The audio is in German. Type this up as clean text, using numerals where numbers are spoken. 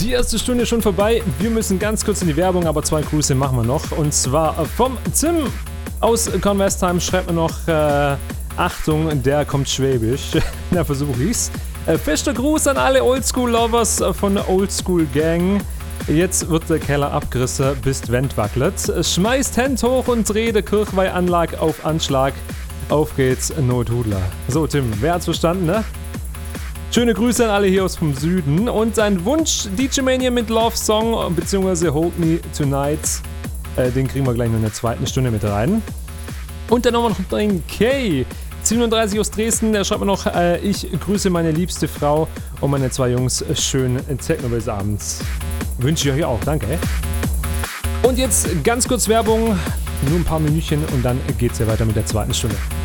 die erste Stunde schon vorbei. Wir müssen ganz kurz in die Werbung, aber 2 Grüße machen wir noch. Und zwar vom Tim aus Convestheim schreibt mir noch, Achtung, der kommt schwäbisch. Na, versuche ich's. Fester Gruß an alle Oldschool-Lovers von der Oldschool-Gang. Jetzt wird der Keller abgerissen, bis die Wand wackelt. Schmeißt Hand hoch und dreht der Kirchweihanlage auf Anschlag. Auf geht's, Nothudler. So, Tim, wer hat's verstanden, ne? Schöne Grüße an alle hier aus vom Süden. Und ein Wunsch, DJ Mania mit Love Song, beziehungsweise Hold Me Tonight. Den kriegen wir gleich noch in der zweiten Stunde mit rein. Und dann haben wir noch den Kay. 37 aus Dresden, der schreibt mir noch, ich grüße meine liebste Frau und meine 2 Jungs. Schönen Techno bis abends. Wünsche ich euch auch, danke. Und jetzt ganz kurz Werbung, nur ein paar Minütchen und dann geht's ja weiter mit der zweiten Stunde.